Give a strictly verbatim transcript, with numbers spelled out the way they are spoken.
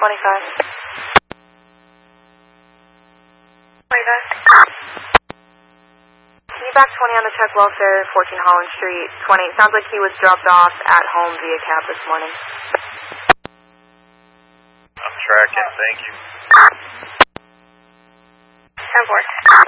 twenty-five. twenty-five. Can you back twenty on the check welfare, fourteen Holland Street, twenty. Sounds like he was dropped off at home via cab this morning. I'm tracking, thank you. ten four.